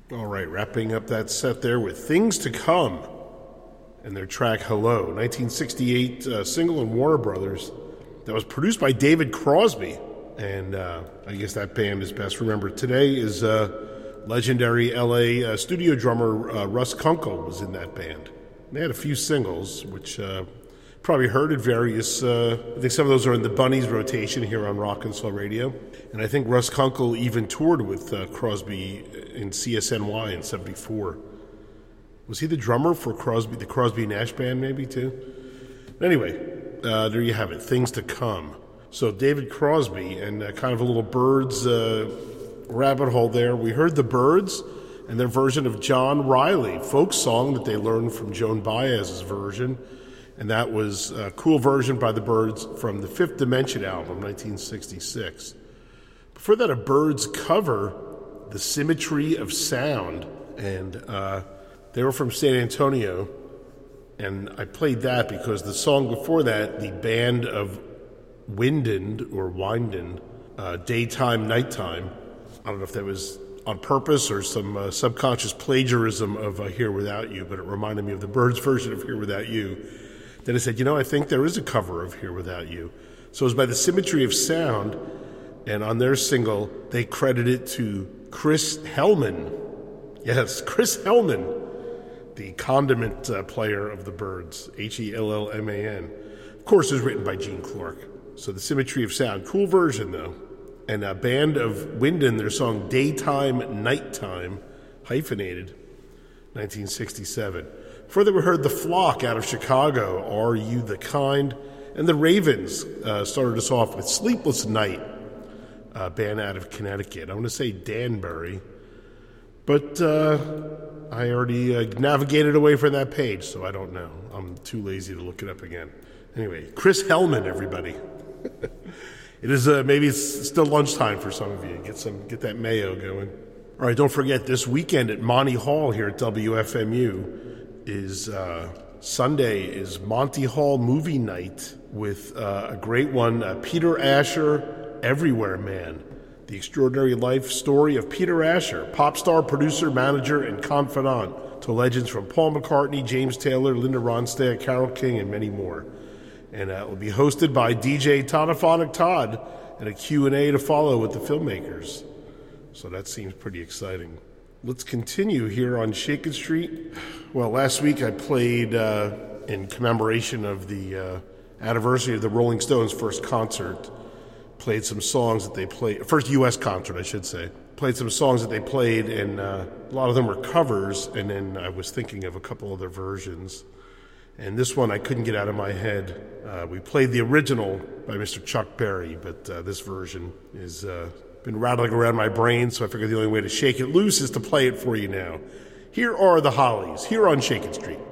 All right, wrapping up that set there with Things to Come and their track Hello, 1968 single in Warner Brothers that was produced by David Crosby. And I guess that band is best remembered today is legendary LA studio drummer Russ Kunkel was in that band. They had a few singles, which probably heard at various, I think some of those are in the Bunnies rotation here on Rock and Soul Radio. And I think Russ Kunkel even toured with Crosby in CSNY in 74. Was he the drummer for Crosby, the Crosby Nash band maybe too? Anyway, there you have it, Things to Come. So David Crosby and kind of a little Byrds rabbit hole there. We heard the Byrds and their version of John Riley, folk song that they learned from Joan Baez's version. And that was a cool version by the Byrds from the Fifth Dimension album, 1966. Before that, a Byrds cover, The Symmetry of Sound. And they were from San Antonio. And I played that because the song before that, the band of Winden, Daytime, Nighttime. I don't know if that was on purpose or some subconscious plagiarism of Here Without You, but it reminded me of the Byrds version of Here Without You. Then I said, I think there is a cover of Here Without You. So it was by the Symmetry of Sound, and on their single, they credit it to Chris Hellman. Yes, Chris Hellman, the condiment player of the Byrds, Hellman. Of course, it was written by Gene Clark. So the Symmetry of Sound, cool version though. And a band of Winden, their song Daytime, Nighttime, hyphenated, 1967. Further, we heard The Flock out of Chicago, Are You the Kind? And the Ravens started us off with Sleepless Night, a band out of Connecticut. I want to say Danbury, but I already navigated away from that page, so I don't know. I'm too lazy to look it up again. Anyway, Chris Hellman, everybody. It is maybe it's still lunchtime for some of you. Get that mayo going. All right, don't forget this weekend at Monty Hall here at WFMU is Sunday is Monty Hall movie night with a great one, Peter Asher, Everywhere Man, the extraordinary life story of Peter Asher, pop star, producer, manager, and confidant to legends from Paul McCartney, James Taylor, Linda Ronstadt, Carole King, and many more. And it will be hosted by DJ Tonophonic Todd and a Q&A to follow with the filmmakers. So that seems pretty exciting. Let's continue here on Shakin' Street. Well, last week I played in commemoration of the anniversary of the Rolling Stones' first concert. Played some songs that they played, first U.S. concert, I should say. Played some songs that they played, and a lot of them were covers, and then I was thinking of a couple other versions. And this one I couldn't get out of my head. We played the original by Mr. Chuck Berry, but this version has been rattling around my brain, so I figured the only way to shake it loose is to play it for you now. Here are the Hollies, here on Shakin' Street.